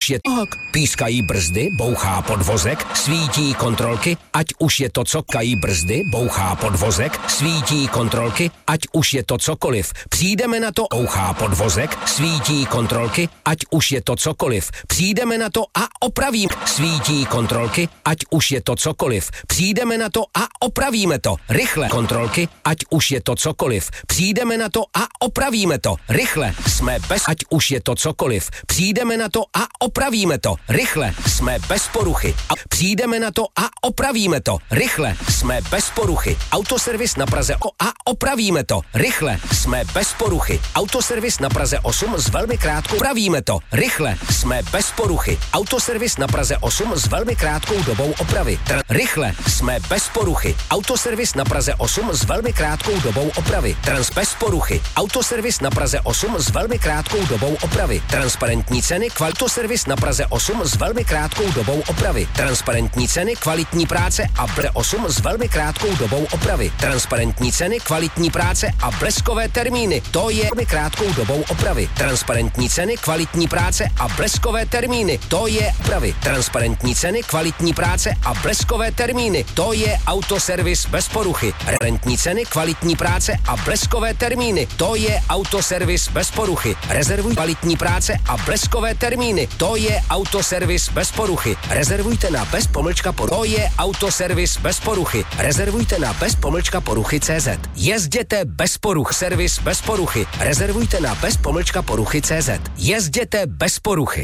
už je to, pískají brzdy, bouchá podvozek, svítí kontrolky, ať už je to cokají brzdy, bouchá podvozek, svítí kontrolky, ať už je to cokoliv. Přijdeme na to, bouchá podvozek, svítí kontrolky, ať už je to cokoliv. Přijdeme na to a opravím. Svítí kontrolky, ať už je to cokoliv. Přijdeme na to a opravíme to. Rychle kontrolky, ať už je to cokoliv. Přijdeme na to a opravíme to. Rychle jsme bez, ať už je to cokoliv. Přijdeme na to a opravíme to. Rychle jsme bez poruchy. Přijdeme na to a opravíme to. Rychle jsme bez poruchy. Autoservis na Praze a opravíme to. Rychle jsme bez poruchy. Autoservis na Praze 8 s velmi krátkou. Opravíme to. Rychle jsme bez poruchy. Autoservis na Praze 8 s velmi krátkou dobou opravy. Rychle jsme bez poruchy. Autoservis na Praze 8 s velmi krátkou dobou opravy. Bez poruchy. Autoservis na Praze 8 s velmi krátkou dobou opravy. Transparentní ceny. Autoservis na Praze 8 s velmi krátkou dobou opravy. Transparentní ceny, kvalitní práce a Praze 8 s velmi krátkou dobou opravy. Transparentní ceny, kvalitní práce a bleskové termíny. To je velmi krátkou dobou opravy. Transparentní ceny, kvalitní práce a bleskové termíny. To je opravy. Transparentní ceny, kvalitní práce a bleskové termíny. To je autoservis bez poruchy. Transparentní ceny, kvalitní práce a bleskové termíny. To je autoservis bez poruchy. Rezervuj kvalitní práce a bleskové termíny. To je autoservis bez poruchy. Rezervujte na bez-poruchy. To je autoservis bez poruchy. Rezervujte na bez-poruchy.cz. Jezděte bez poruch. Servis bez poruchy. Rezervujte na bez-poruchy.cz. Jezděte bez poruchy.